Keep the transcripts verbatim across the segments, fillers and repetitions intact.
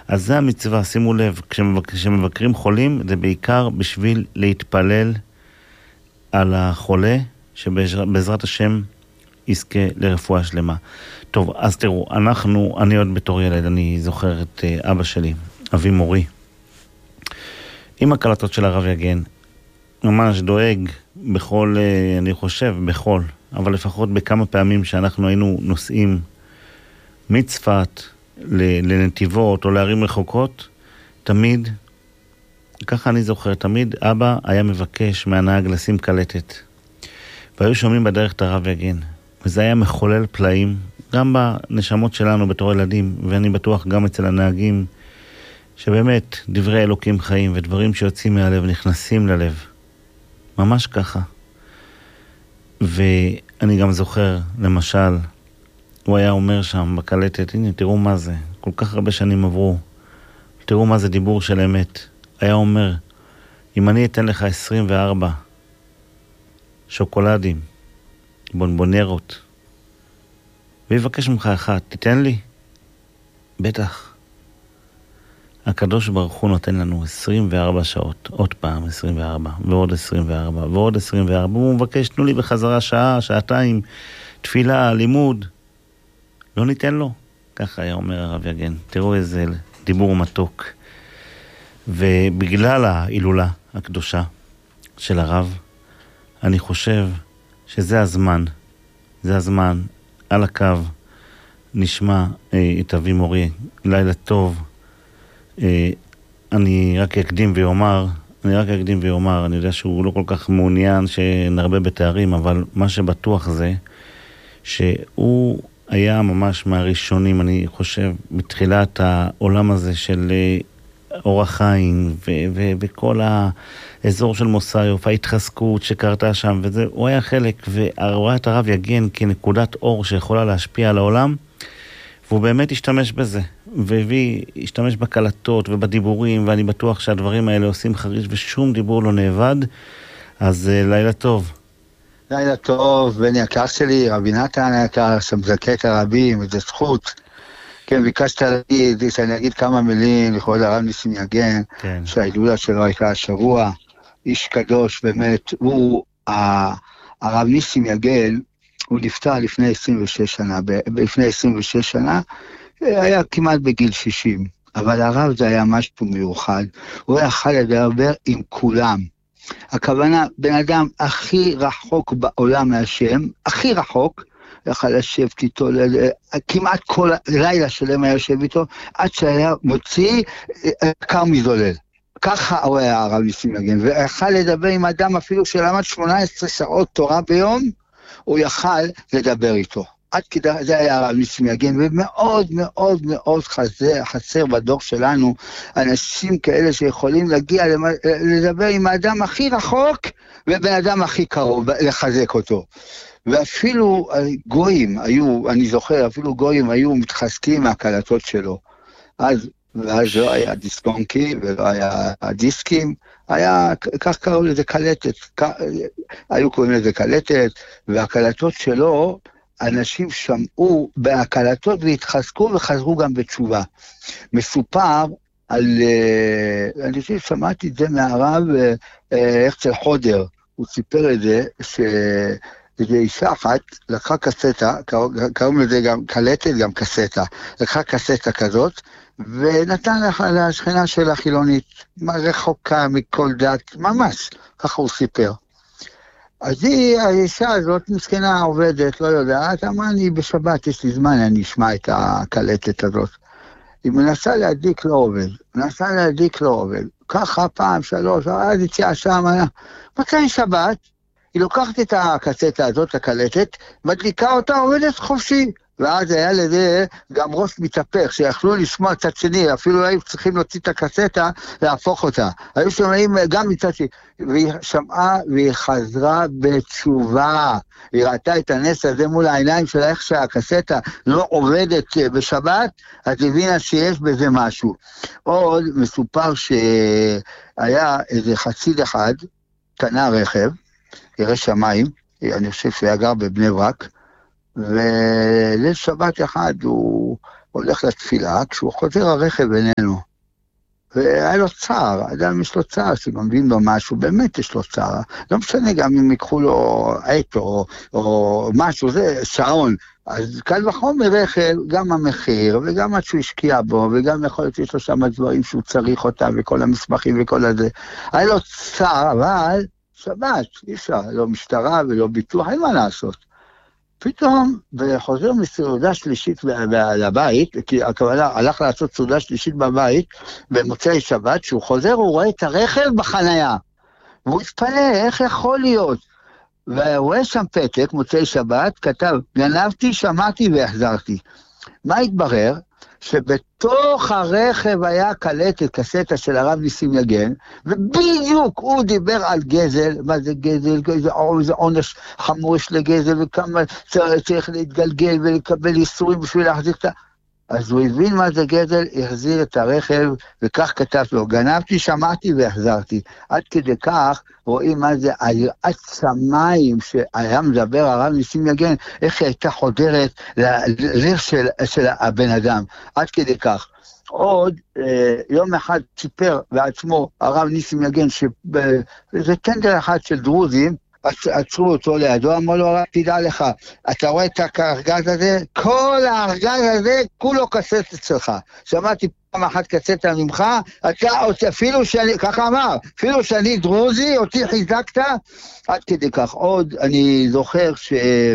אז זה המצווה, שימו לב, כשמבקרים חולים, זה בעיקר בשביל להתפלל על החולה, שבעזרת השם יזכה לרפואה שלמה. טוב, אז תראו, אנחנו, אני עוד בתור ילד, אני זוכר את אבא שלי, אבי מורי, עם הקלטות של הרב יגן, ממש דואג בכל, אני חושב, בכל, אבל לפחות בכמה פעמים שאנחנו היינו נוסעים מצפת לנתיבות או לערים רחוקות, תמיד, ככה אני זוכר, תמיד אבא היה מבקש מהנהג לשים קלטת. והיו שומעים בדרך את הרב יגן. וזה היה מחולל פלאים, גם בנשמות שלנו בתור ילדים, ואני בטוח גם אצל הנהגים, שבאמת דברי אלוקים חיים ודברים שיוצאים מהלב נכנסים ללב. ממש ככה. ואני גם זוכר, למשל, הוא היה אומר שם בקלטת, הנה תראו מה זה, כל כך הרבה שנים עברו, תראו מה זה דיבור של אמת. היה אומר, אם אני אתן לך עשרים וארבע שוקולדים, בונבונרות, ויבקש ממך אחד, תיתן לי? בטח. הקדוש ברוך הוא נותן לנו עשרים וארבע שעות, עוד פעם עשרים וארבע, ועוד עשרים וארבע, ועוד עשרים וארבע, הוא מבקש, תנו לי בחזרה שעה, שעתיים, תפילה, לימוד. לא ניתן לו. ככה היה אומר הרב יגן. תראו איזה דיבור מתוק. ובגלל ההילולה הקדושה של הרב, אני חושב שזה הזמן, זה הזמן, על הקו, נשמע אה, את אבי מורי, לילה טוב. אה, אני רק אקדים ויאמר, אני רק אקדים ויאמר, אני יודע שהוא לא כל כך מעוניין שנרבה בתארים, אבל מה שבטוח זה, שהוא היה ממש מהראשונים, אני חושב, בתחילת העולם הזה של אורח חיים, ו- ו- וכל האזור של מוסאיוף, ההתחזקות שקרתה שם, וזה, הוא היה חלק, ורואה את הרב יגן כנקודת אור שיכולה להשפיע על העולם, והוא באמת השתמש בזה, והביא, השתמש בקלטות ובדיבורים, ואני בטוח שהדברים האלה עושים חריש, ושום דיבור לא נאבד. אז לילה טוב. לילה טוב, בני יקר שלי, רבי נתן היקר, שמזכה את הרבים, איזה זכות. כן, ביקשת להגיד, שאני אגיד כמה מילים לכבוד הרב ניסים יגן, כן. שההילולה שלו הייתה השבוע, איש קדוש באמת, הוא, הרב ניסים יגן, הוא נפטר לפני עשרים ושש שנה, לפני עשרים ושש שנה, היה כמעט בגיל שישים, אבל הרב זה היה משהו מיוחד, הוא היה יכול לדבר עם כולם, הכוונה, בן אדם הכי רחוק בעולם מהשם, הכי רחוק, יכל לשבת איתו, כמעט כל לילה שלם היה יושב איתו, עד שהיה מוציא קר מזולל. ככה הוא היה הרב ניסים יגן, ויכל לדבר עם אדם אפילו שלמד שמונה עשרה שעות תורה ביום, הוא יכל לדבר איתו. עד כדי זה היה הרב ניסים יגן, ומאוד מאוד מאוד חסר, חסר בדור שלנו, אנשים כאלה שיכולים להגיע לדבר עם האדם הכי רחוק, ובן אדם הכי קרוב, לחזק אותו. ואפילו גויים היו, אני זוכר, אפילו גויים היו מתחזקים מהקלטות שלו. אז, ואז לא היה דיסקונקי, ולא היה דיסקים, היה, כך קראו לזה קלטת, היו קוראים לזה קלטת, והקלטות שלו, אנשים שמעו בהקלטות והתחזקו וחזרו גם בתשובה. מסופר על, אני חושב שמעתי את זה מהרב הרצל חודר, הוא סיפר את זה, שזה אישה אחת, לקחה קסטה, קראו לזה גם קלטת, גם קסטה, לקחה קסטה כזאת, ונתן לשכנה של החילונית, רחוקה מכל דת, ממש, ככה הוא סיפר. אז היא, האישה הזאת מסכנה עובדת, לא יודעת, אמרה אני בשבת, יש לי זמן, אני אשמע את הקלטת הזאת. היא מנסה להדיק לא עובד, מנסה להדיק לא עובד. ככה פעם, שלוש, אז יציאה שם, מצאי שבת, היא לוקחת את הקסטה הזאת, הקלטת, מדליקה אותה, עובדת חופשי. ואז היה לזה גם ראש מתהפך, שיכלו לשמוע צד שני, אפילו היו צריכים להוציא את הקסטה, להפוך אותה. היו שומעים גם מצד שני, והיא שמעה והיא חזרה בתשובה. היא ראתה את הנס הזה מול העיניים שלה, איך שהקסטה לא עובדת בשבת, אז הבינה שיש בזה משהו. עוד מסופר שהיה איזה חסיד אחד, קנה רכב, ירא שמיים, אני חושב שהוא היה גר בבני ברק, וליל שבת אחד הוא, הולך לתפילה, כשהוא חוזר הרכב איננו. והיה לו צער, אדם יש לו צער, שממדים לו משהו, באמת יש לו צער. לא משנה גם אם יקחו לו עט או, או משהו, זה שעון. אז קל וחומר רכב, גם המחיר, וגם מה שהוא השקיע בו, וגם יכול להיות שיש לו שם דברים שהוא צריך אותם, וכל המסמכים וכל הזה. היה לו צער, אבל שבת, אי אפשר, לא משטרה ולא ביטוח, אין מה לעשות. פתאום, וחוזר מסעודה שלישית לבית, כי הכוונה הלך לעשות סעודה שלישית בבית, במוצאי שבת, שהוא חוזר, הוא רואה את הרכב בחנייה. והוא התפלא, איך יכול להיות? והוא רואה שם פתק, מוצאי שבת, כתב, גנבתי, שמעתי והחזרתי. מה התברר? שבתוך הרכב היה קלטת, קסטה של הרב ניסים יגן, ובדיוק הוא דיבר על גזל, מה זה גזל, איזה עונש חמור יש לגזל, וכמה צריך להתגלגל ולקבל איסורים בשביל להחזיר את ה... אז הוא הבין מה זה גזל, החזיר את הרכב, וכך כתב לו, גנבתי, שמעתי והחזרתי. עד כדי כך רואים מה זה היראת שמיים שהיה מדבר הרב ניסים יגן, איך היא הייתה חודרת ללב של, של הבן אדם. עד כדי כך. עוד אה, יום אחד סיפר בעצמו הרב ניסים יגן, שזה טנדר אחד של דרוזים, עצרו אותו לידו, אמרו לו, תדע לך, אתה רואה את הארגז הזה? כל הארגז הזה, כולו קסט אצלך. שמעתי פעם אחת קסטה ממך, אתה, אפילו שאני, ככה אמר, אפילו שאני דרוזי, אותי חיזקת, עד כדי כך. עוד אני זוכר ש...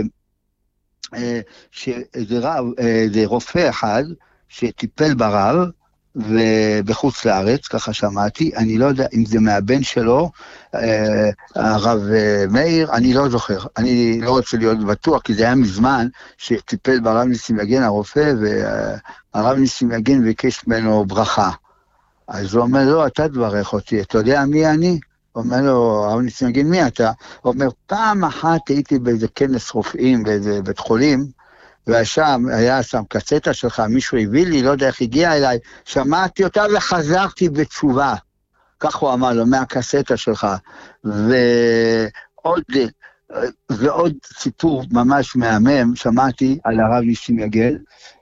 שזה רב, זה רופא אחד, שטיפל ברב, ובחוץ לארץ, ככה שמעתי, אני לא יודע אם זה מהבן שלו, אה, הרב מאיר, אני לא זוכר, אני לא רוצה להיות בטוח, כי זה היה מזמן שטיפל ברב ניסים יגן הרופא, והרב ניסים יגן ביקש ממנו ברכה. אז הוא אומר לו, אתה תברך אותי, אתה יודע מי אני? הוא אומר לו, הרב ניסים יגן, מי אתה? הוא אומר, פעם אחת הייתי באיזה כנס רופאים, באיזה בית חולים, ושם היה שם קסטה שלך, מישהו הביא לי, לא יודע איך הגיע אליי, שמעתי אותה וחזרתי בתשובה. כך הוא אמר לו, מהקסטה שלך. ועוד, ועוד סיפור ממש מהמם, שמעתי על הרב ניסים יגן,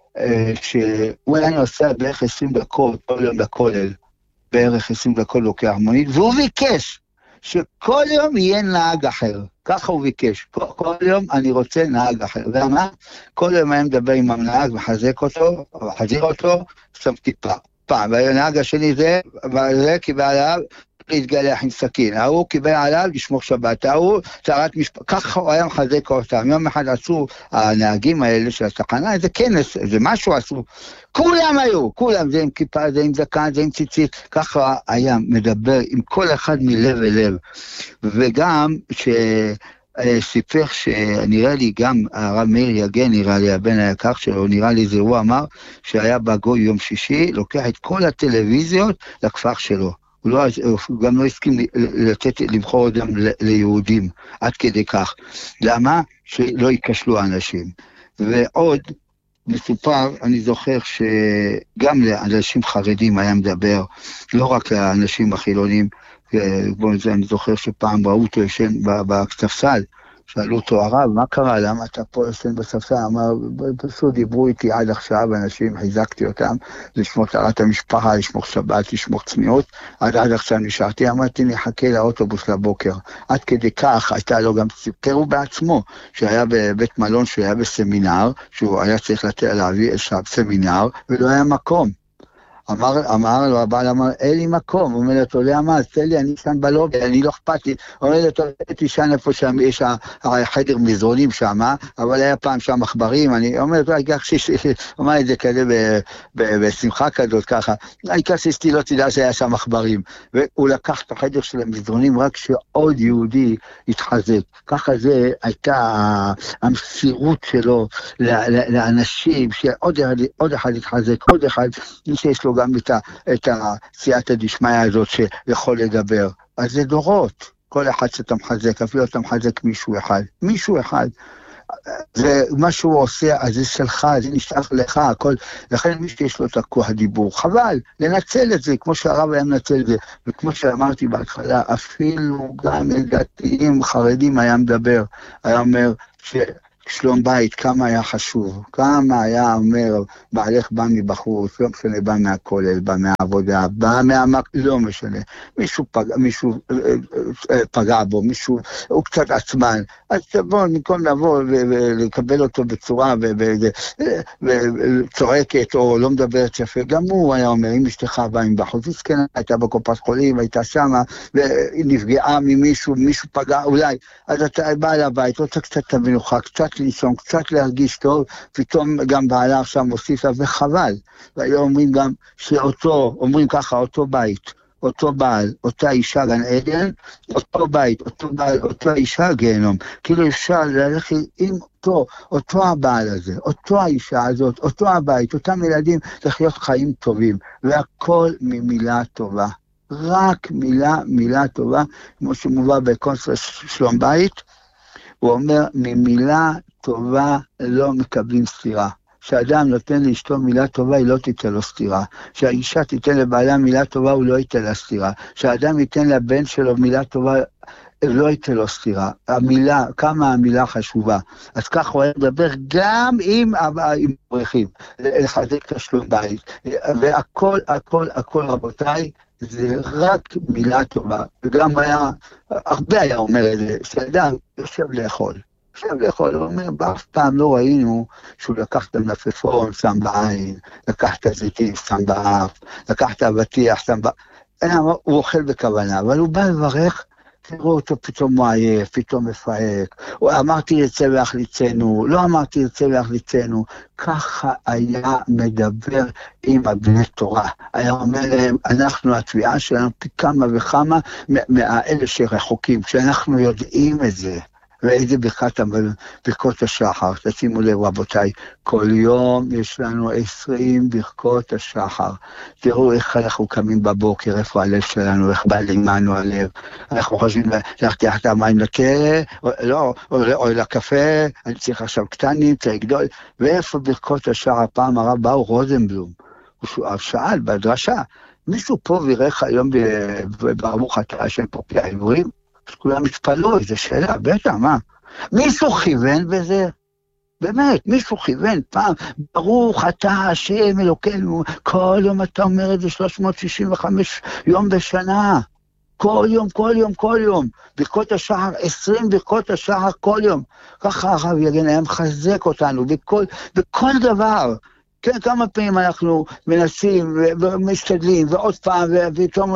שהוא היה נוסע בערך עשרים דקות, כל יום לכולל, בערך עשרים דקות לוקח מונית, והוא ביקש שכל יום יהיה נהג אחר. ככה הוא ביקש, כל, כל יום אני רוצה נהג אחר. ומה? כל יום היה מדבר עם הנהג, מחזק אותו, מחזיר אותו, שם טיפה. פעם, והנהג השני זה, וזה קיבל עליו להתגלח עם סכין. ההוא קיבל עליו לשמור שבת. ההוא צרת משפט. ככה הוא היה מחזק אותם. יום אחד עשו הנהגים האלה של התחנה, איזה כנס, איזה משהו עשו. כולם היו, כולם, זה עם כיפה, זה עם זקן, זה עם ציצית. ככה היה מדבר עם כל אחד מלב אל לב. וגם ש... סיפר שנראה לי גם הרב מאיר יגן, נראה לי הבן היקר שלו, נראה לי זה הוא אמר שהיה בגוי יום שישי, לוקח את כל הטלוויזיות לכפר שלו. הוא, לא, הוא גם לא הסכים לתת, לבחור אותם ליהודים, עד כדי כך. למה? שלא יקשלו אנשים. ועוד מסופר, אני זוכר שגם לאנשים חרדים היה מדבר, לא רק לאנשים החילונים, אני זוכר שפעם ראו אותו ישן בספסל, שאלו אותו הרב, מה קרה? למה אתה פה ישן בספסל? אמר, פשוט דיברו איתי עד עכשיו, אנשים, חיזקתי אותם, לשמור טהרת המשפחה, לשמור שבת, לשמור צניעות, עד עד עכשיו נשארתי, אמרתי, נחכה לאוטובוס לבוקר. עד כדי כך, הייתה לו גם סיפרו בעצמו, שהיה בבית מלון, שהיה בסמינר, שהוא היה צריך לתת להביא איזשהו סמינר, ולא היה מקום. אמר, אמר לו, הבעל אמר, אין לי מקום, הוא אומר לו, אתה יודע מה, תן לי, אני שם בלובי, אני לא אכפת לי, הוא אומר לו, אתה שם איפה שם, יש החדר מזרונים שם, אבל היה פעם שם מחברים, אני אומר לו, העיקר שיש, אומר את זה כזה בשמחה כזאת, ככה, העיקר שאשתי לא תדע שהיה שם מחברים, והוא לקח את החדר של המזרונים, רק שעוד יהודי התחזק, ככה זה הייתה המסירות שלו לאנשים, שעוד אחד התחזק, עוד אחד שיש לו גם את, ה, את הסייעתא דשמיא הזאת שיכול לדבר. אז זה דורות, כל אחד שאתה מחזק, אפילו אתה מחזק מישהו אחד, מישהו אחד. זה מה שהוא עושה, אז זה שלך, זה נשאר לך, הכל, לכן מי שיש לו את הכוח הדיבור, חבל, לנצל את זה, כמו שהרב היה מנצל את זה, וכמו שאמרתי בהתחלה, אפילו גם דתיים חרדים היה מדבר, היה אומר ש... שלום בית, כמה היה חשוב, כמה היה אומר, בעלך בא מבחוץ, לא משנה, בא מהכולל, בא מהעבודה, בא מהמק, לא משנה, מישהו פגע, מישהו פגע בו, מישהו, הוא קצת עצמן, אז תבוא, במקום לבוא ולקבל אותו בצורה וצועקת, או לא מדברת יפה, גם הוא היה אומר, אם אשתך בא מבחוץ, מסכנה, הייתה בקופת חולים, הייתה שמה, והיא נפגעה ממישהו, מישהו פגע, אולי, אז אתה בא לבית, רוצה קצת את המנוחה, קצת לישון, קצת להרגיש טוב, פתאום גם בעלה עכשיו מוסיף לה, וחבל. והיום אומרים גם שאותו, אומרים ככה, אותו בית, אותו בעל, אותה אישה גן עדן, אותו בית, אותו בעל, אותה אישה גיהנום. כאילו אפשר ללכת עם אותו, אותו הבעל הזה, אותו האישה הזאת, אותו הבית, אותם ילדים, לחיות חיים טובים, והכל ממילה טובה. רק מילה, מילה טובה, כמו שמובא בקונסטר שלום בית, הוא אומר, ממילה טובה לא מקבלים סתירה. כשאדם נותן לאשתו מילה טובה, היא לא תיתן לו סתירה. כשהאישה תיתן לבעלה מילה טובה, הוא לא ייתן לה סתירה. כשאדם ייתן לבן שלו מילה טובה, לא ייתן לו סתירה. המילה, כמה המילה חשובה. אז כך הוא היה לדבר גם עם אברכים, לחזק את השלום בית. והכל, הכל, הכל, רבותיי, זה רק מילה טובה. וגם היה, הרבה היה אומר את זה, שאדם יושב לאכול. יושב לאכול, הוא אומר, באף פעם לא ראינו שהוא לקח את המלפפון, שם בעין, לקח את הזיתים, שם באף, לקח את אבטיח, שם באף. הוא אוכל בכוונה, אבל הוא בא לברך, תראו אותו פתאום מעייף, פתאום מפהק, אמרתי ירצה ויחליצנו, לא אמרתי ירצה ויחליצנו, ככה היה מדבר עם הבני תורה, היה אומר להם, אנחנו התביעה שלנו פי כמה וכמה מהאלה שרחוקים, כשאנחנו יודעים את זה, ואיזה ברכת ברכות השחר, תשימו לב רבותיי, כל יום יש לנו עשרים ברכות השחר, תראו איך אנחנו קמים בבוקר, איפה הלב שלנו, איך בא לימנו הלב, אנחנו חושבים להחתיח את המים לתה, או, לא, או, או לקפה, אני צריך עכשיו קטנים, צריך גדול, ואיפה ברכות השחר, הפעם הרב באו רוזנבלום, הוא שאל בדרשה, מישהו פה וירך היום ברוך אתה השם פופי העברים, אז כולם התפלו, איזו שאלה, בטח, מה? מישהו כיוון בזה? באמת, מישהו כיוון פעם, ברוך אתה השם אלוקינו, כל יום אתה אומר את זה שלוש מאות שישים וחמש יום בשנה, כל יום, כל יום, כל יום, ברכות השחר, עשרים ברכות השחר כל יום, ככה הרב יגן היה מחזק אותנו, בכל, בכל דבר, כן, כמה פעמים אנחנו מנסים ומשתדלים, ועוד פעם, ופתאום,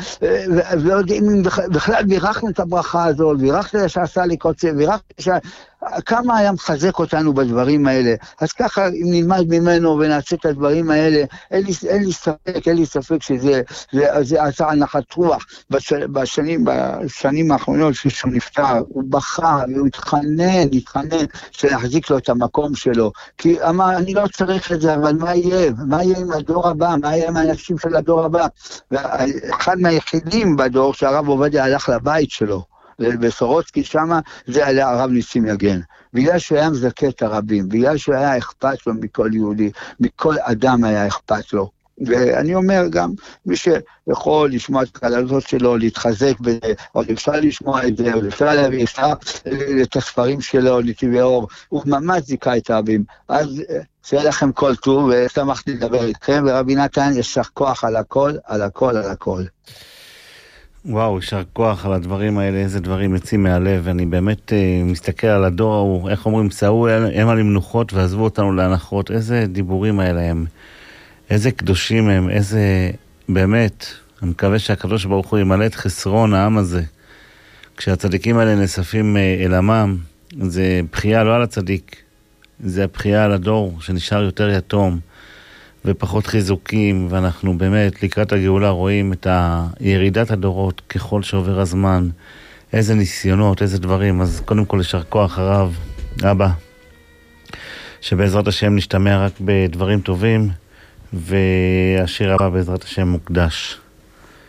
ולא יודעים אם בכלל בירכנו את הברכה הזאת, בירכנו שעשה לי קוצה, בירכנו כמה היה מחזק אותנו בדברים האלה. אז ככה, אם נלמד ממנו ונעשה את הדברים האלה, אין לי, אין לי ספק, אין לי ספק שזה, זה, זה עשה נחת רוח. בשנים, בשנים האחרונות שהוא נפטר, הוא בכה, והוא התחנן, התחנן, שלהחזיק לו את המקום שלו. כי אמר, אני לא צריך את זה, אבל מה יהיה? מה יהיה עם הדור הבא? מה יהיה עם האנשים של הדור הבא? ואחד מהיחידים בדור, שהרב עובדיה הלך לבית שלו, בסורוצקי שמה, זה עליה הרב ניסים יגן. בגלל שהוא היה מזכה את הרבים, בגלל שהוא היה אכפת לו מכל יהודי, מכל אדם היה אכפת לו. ואני אומר גם, מי שיכול לשמוע את הקללות שלו, להתחזק בזה, או אפשר לשמוע את זה, או אפשר להביא, אפשר את הספרים שלו, נתיבי אור, הוא ממש זיכה את הרבים. אז שיהיה לכם כל טוב, ושמחתי לדבר איתכם, ורבי נתן ישר כוח על הכל, על הכל, על הכל. וואו, ישר כוח על הדברים האלה, איזה דברים יוצאים מהלב, אני באמת אה, מסתכל על הדור ההוא, איך אומרים, סעו הם על המנוחות ועזבו אותנו להנחות, איזה דיבורים האלה הם, איזה קדושים הם, איזה, באמת, אני מקווה שהקדוש ברוך הוא ימלא את חסרון העם הזה, כשהצדיקים האלה נאספים אה, אל עמם, זה בחייה לא על הצדיק, זה הבחייה על הדור שנשאר יותר יתום, ופחות חיזוקים, ואנחנו באמת לקראת הגאולה רואים את ירידת הדורות ככל שעובר הזמן, איזה ניסיונות, איזה דברים, אז קודם כל ישר כוח הרב, אבא, שבעזרת השם נשתמע רק בדברים טובים, והשיר הבא בעזרת השם מוקדש.